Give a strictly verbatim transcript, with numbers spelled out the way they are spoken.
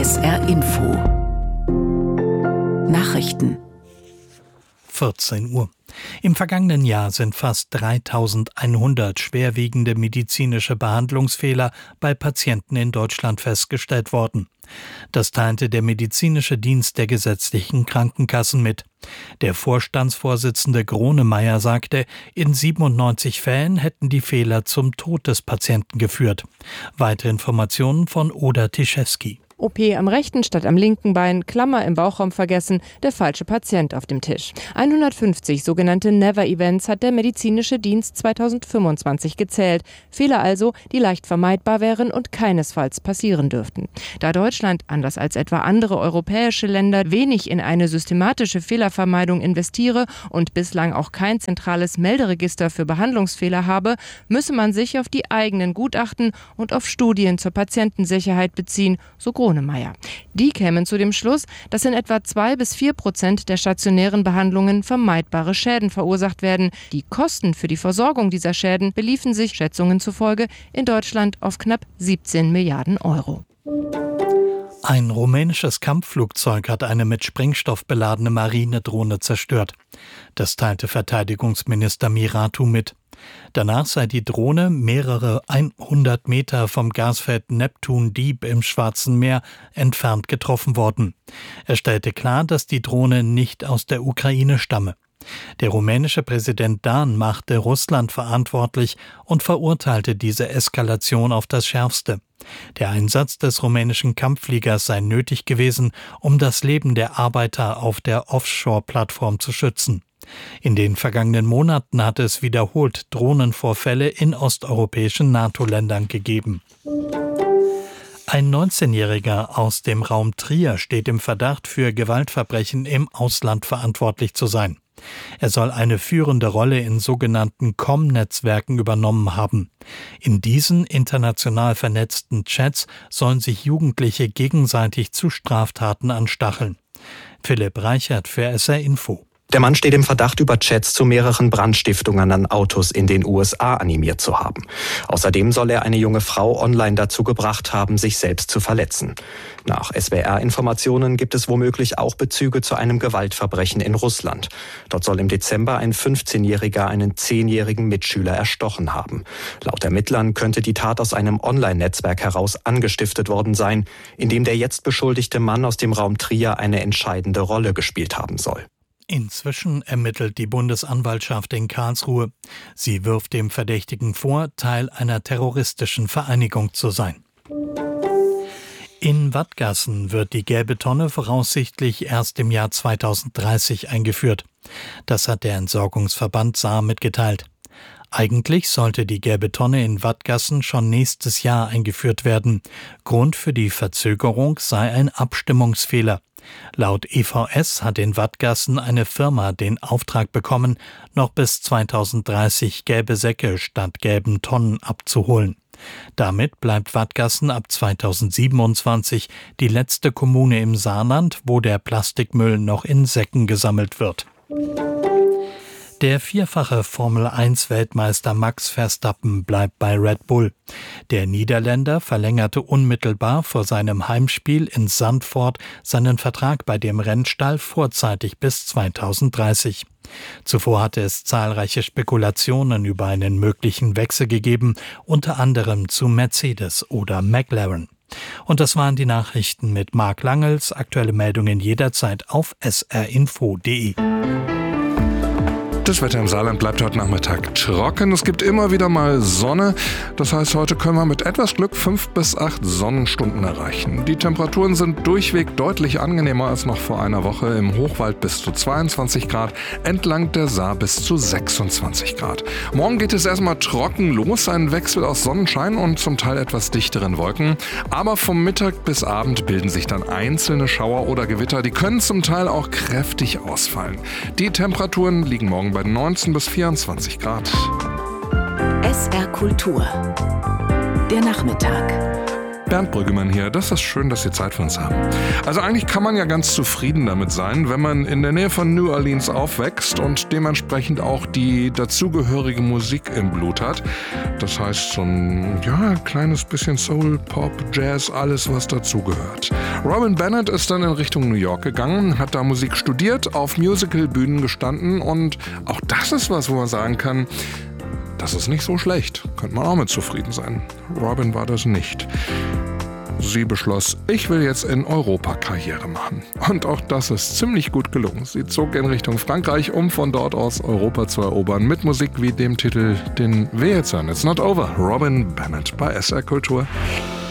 S R Info Nachrichten vierzehn Uhr. Im vergangenen Jahr sind fast dreitausendeinhundert schwerwiegende medizinische Behandlungsfehler bei Patienten in Deutschland festgestellt worden. Das teilte der medizinische Dienst der gesetzlichen Krankenkassen mit. Der Vorstandsvorsitzende Gronemeyer sagte, in siebenundneunzig Fällen hätten die Fehler zum Tod des Patienten geführt. Weitere Informationen von Oda Tischewski. O P am rechten statt am linken Bein, Klammer im Bauchraum vergessen, der falsche Patient auf dem Tisch. hundertfünfzig sogenannte Never-Events hat der medizinische Dienst zweitausendfünfundzwanzig gezählt. Fehler also, die leicht vermeidbar wären und keinesfalls passieren dürften. Da Deutschland, anders als etwa andere europäische Länder, wenig in eine systematische Fehlervermeidung investiere und bislang auch kein zentrales Melderegister für Behandlungsfehler habe, müsse man sich auf die eigenen Gutachten und auf Studien zur Patientensicherheit beziehen, so Gronemeyer. Die kämen zu dem Schluss, dass in etwa zwei bis vier Prozent der stationären Behandlungen vermeidbare Schäden verursacht werden. Die Kosten für die Versorgung dieser Schäden beliefen sich, Schätzungen zufolge, in Deutschland auf knapp siebzehn Milliarden Euro. Ein rumänisches Kampfflugzeug hat eine mit Sprengstoff beladene Marinedrohne zerstört. Das teilte Verteidigungsminister Miratou mit. Danach sei die Drohne mehrere hundert Meter vom Gasfeld Neptun Deep im Schwarzen Meer entfernt getroffen worden. Er stellte klar, dass die Drohne nicht aus der Ukraine stamme. Der rumänische Präsident Dan machte Russland verantwortlich und verurteilte diese Eskalation auf das Schärfste. Der Einsatz des rumänischen Kampffliegers sei nötig gewesen, um das Leben der Arbeiter auf der Offshore-Plattform zu schützen. In den vergangenen Monaten hat es wiederholt Drohnenvorfälle in osteuropäischen NATO-Ländern gegeben. Ein neunzehnjähriger aus dem Raum Trier steht im Verdacht, für Gewaltverbrechen im Ausland verantwortlich zu sein. Er soll eine führende Rolle in sogenannten C O M-Netzwerken übernommen haben. In diesen international vernetzten Chats sollen sich Jugendliche gegenseitig zu Straftaten anstacheln. Philipp Reichert für S R Info. Der Mann steht im Verdacht, über Chats zu mehreren Brandstiftungen an Autos in den U S A animiert zu haben. Außerdem soll er eine junge Frau online dazu gebracht haben, sich selbst zu verletzen. Nach S W R-Informationen gibt es womöglich auch Bezüge zu einem Gewaltverbrechen in Russland. Dort soll im Dezember ein fünfzehnjähriger einen zehnjährigen Mitschüler erstochen haben. Laut Ermittlern könnte die Tat aus einem Online-Netzwerk heraus angestiftet worden sein, in dem der jetzt beschuldigte Mann aus dem Raum Trier eine entscheidende Rolle gespielt haben soll. Inzwischen ermittelt die Bundesanwaltschaft in Karlsruhe. Sie wirft dem Verdächtigen vor, Teil einer terroristischen Vereinigung zu sein. In Wadgassen wird die gelbe Tonne voraussichtlich erst im Jahr zweitausenddreißig eingeführt. Das hat der Entsorgungsverband Saar mitgeteilt. Eigentlich sollte die gelbe Tonne in Wadgassen schon nächstes Jahr eingeführt werden. Grund für die Verzögerung sei ein Abstimmungsfehler. Laut E V S hat in Wadgassen eine Firma den Auftrag bekommen, noch bis zweitausenddreißig gelbe Säcke statt gelben Tonnen abzuholen. Damit bleibt Wadgassen ab zweitausendsiebenundzwanzig die letzte Kommune im Saarland, wo der Plastikmüll noch in Säcken gesammelt wird. Der vierfache Formel eins Weltmeister Max Verstappen bleibt bei Red Bull. Der Niederländer verlängerte unmittelbar vor seinem Heimspiel in Zandvoort seinen Vertrag bei dem Rennstall vorzeitig bis zweitausenddreißig. Zuvor hatte es zahlreiche Spekulationen über einen möglichen Wechsel gegeben, unter anderem zu Mercedes oder McLaren. Und das waren die Nachrichten mit Marc Langels. Aktuelle Meldungen jederzeit auf s r info punkt d e. Das Wetter im Saarland bleibt heute Nachmittag trocken. Es gibt immer wieder mal Sonne. Das heißt, heute können wir mit etwas Glück fünf bis acht Sonnenstunden erreichen. Die Temperaturen sind durchweg deutlich angenehmer als noch vor einer Woche. Im Hochwald bis zu zweiundzwanzig Grad, entlang der Saar bis zu sechsundzwanzig Grad. Morgen geht es erstmal trocken los. Ein Wechsel aus Sonnenschein und zum Teil etwas dichteren Wolken. Aber vom Mittag bis Abend bilden sich dann einzelne Schauer oder Gewitter. Die können zum Teil auch kräftig ausfallen. Die Temperaturen liegen morgen bei neunzehn bis vierundzwanzig Grad. S R Kultur. Der Nachmittag. Bernd Brüggemann hier. Das ist schön, dass Sie Zeit für uns haben. Also eigentlich kann man ja ganz zufrieden damit sein, wenn man in der Nähe von New Orleans aufwächst und dementsprechend auch die dazugehörige Musik im Blut hat. Das heißt so ein ja, kleines bisschen Soul, Pop, Jazz, alles was dazugehört. Robin Bennett ist dann in Richtung New York gegangen, hat da Musik studiert, auf Musical-Bühnen gestanden und auch das ist was, wo man sagen kann, das ist nicht so schlecht. Könnte man auch mit zufrieden sein. Robin war das nicht. Sie beschloss, ich will jetzt in Europa Karriere machen. Und auch das ist ziemlich gut gelungen. Sie zog in Richtung Frankreich, um von dort aus Europa zu erobern, mit Musik wie dem Titel, den wir jetzt hören. It's Not Over. Robin Bennett bei S R Kultur.